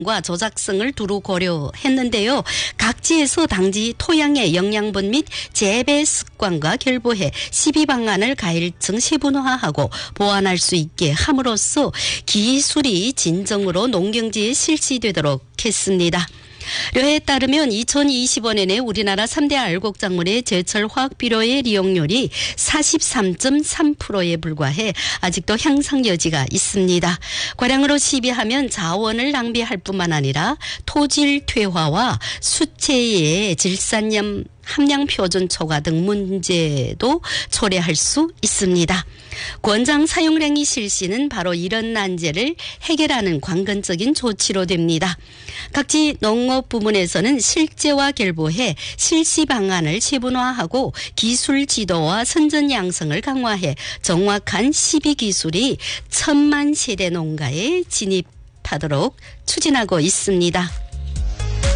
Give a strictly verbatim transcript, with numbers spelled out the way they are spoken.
과 조작성을 두루 고려했는데요. 각지에서 당지 토양의 영양분 및 재배 습관과 결부해 시비 방안을 가일층 세분화하고 보완할 수 있게 함으로써 기술이 진정으로 농경지에 실시되도록 했습니다. 료에 따르면 이천이십오 년에 우리나라 삼 대 알곡작물의 제철 화학비료의 이용률이 사십삼 점 삼 퍼센트에 불과해 아직도 향상 여지가 있습니다. 과량으로 시비하면 자원을 낭비할 뿐만 아니라 토질 퇴화와 수채의 질산염 함량 표준 초과 등 문제도 초래할 수 있습니다. 권장 사용량이 실시는 바로 이런 난제를 해결하는 관건적인 조치로 됩니다. 각지 농업 부문에서는 실제와 결부해 실시 방안을 세분화하고 기술 지도와 선전 양성을 강화해 정확한 시비 기술이 천만 세대 농가에 진입하도록 추진하고 있습니다.